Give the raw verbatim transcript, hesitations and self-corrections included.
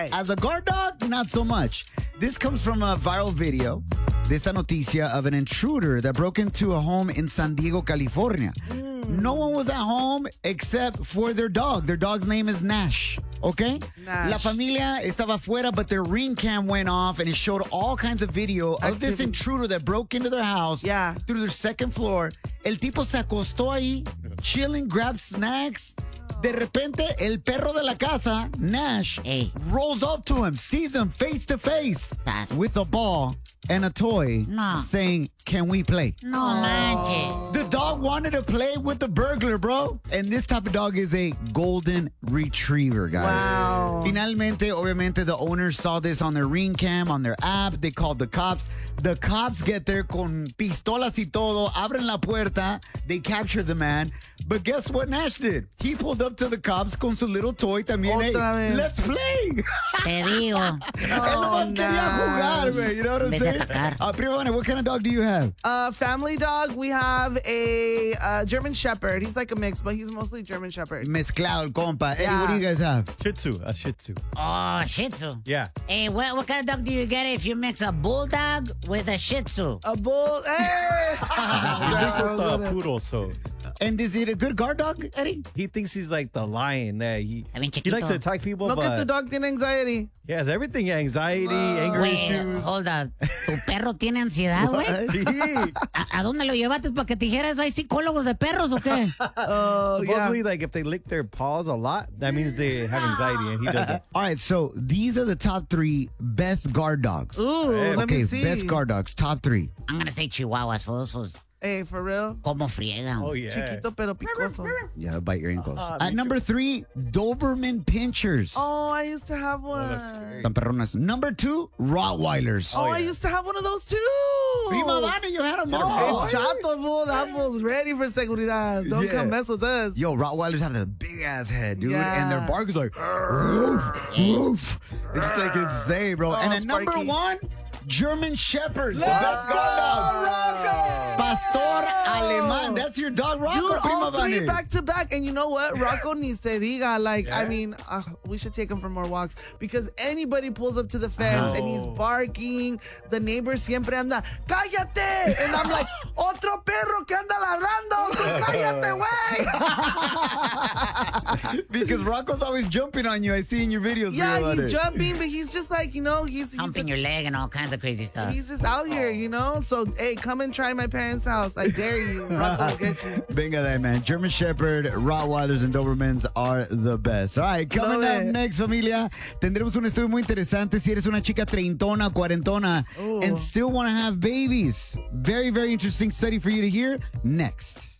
As a guard dog, not so much. This comes from a viral video. De esta noticia of an intruder that broke into a home in San Diego, California. Mm. No one was at home except for their dog. Their dog's name is Nash. Okay? Nash. La familia estaba afuera, but their ring cam went off and it showed all kinds of video of Activity. this intruder that broke into their house Yeah. through their second floor. El tipo se acostó ahí, chilling, grabbed snacks. De repente, el perro de la casa, Nash, Hey. rolls up to him, sees him face to face Sas. with a ball and a toy, No. saying, "Can we play?" No manches. The dog wanted to play with the burglar, bro. And this type of dog is a golden retriever, guys. Wow. Finalmente, obviamente, the owners saw this on their ring cam, on their app. They called the cops. The cops get there con pistolas y todo, abren la puerta. They capture the man. But guess what Nash did? He pulled up to the cops con su little toy también. Hey, Otra vez. let's play. Te digo. Él nomás quería jugar, Nash. man. You know what I'm Vete a saying? atacar. Uh, Prima Vane, what kind of dog do you have? Uh, family dog, we have a uh, German Shepherd. He's like a mix, but he's mostly German Shepherd. Mezclado, el compa. Eddie, what do Yeah. you guys have? Shih Tzu, a Shih Tzu. Oh, Shih Tzu. Yeah. Hey, what, what kind of dog do you get if you mix a bulldog with a Shih Tzu? A bull. Hey! He thinks it's a poodle, so And is it a good guard dog, Eddie? he thinks he's like the lion. That he I mean, he likes to chiquito. attack people, No que tu but dog tiene anxiety. he has everything: anxiety, anger Wait, issues. hold up. ¿Tu perro tiene ansiedad, güey? Sí. ¿A, ¿A dónde lo llevaste para que te dijeras hay psicólogos de perros o qué? Oh, yeah. Supposedly, like if they lick their paws a lot, that means they have anxiety, and he doesn't. All right, so these are the top three best guard dogs. Ooh, Hey, let okay, me see. best guard dogs, top three. I'm gonna say chihuahuas, for those Hey, for real? como friegan. Oh yeah. Chiquito pero picoso. Yeah, they'll bite your ankles. Uh, At me number three, Doberman Pinchers. Oh, I used to have one. that's scary. Tan perronas. Number two, Rottweilers. Oh, Oh, I yeah. used to have one of those too. Prima Vane, you had them all. It's Chato, fool. That fool's ready for seguridad. Don't Yeah. come mess with us. Yo, Rottweilers have the big ass head, dude, Yeah. and their bark is like, woof, woof. It's like insane, bro. and Oh, at number Sparky. one, German Shepherds. the Let's best go, guard dogs. Rocco! Pastor Alemán. That's your dog, Rocco. Dude, Prima all three Vane. back to back. And you know what? Rocco needs te diga. Like, I Yeah. mean, uh, we should take him for more walks because anybody pulls up to the fence and he's Oh. barking. The neighbor siempre anda, cállate. And I'm like, otro perro que anda ladrando. Tú cállate, güey. Because Rocco's always jumping on you. I see in your videos. Yeah, Prima he's Vane. jumping, but he's just like, you know, he's, he's, Humping your leg and all kinds of crazy stuff. he's just out here, you know? So, hey, come and try my parents' house. I dare you. Rocco will get you. Venga there, man. German Shepherd, Rottweilers, and Dobermans are the best. All right, coming Love up it. next, familia, tendremos un estudio muy interesante si eres una chica treintona, cuarentona, Ooh. and still want to have babies. Very, very interesting study for you to hear next.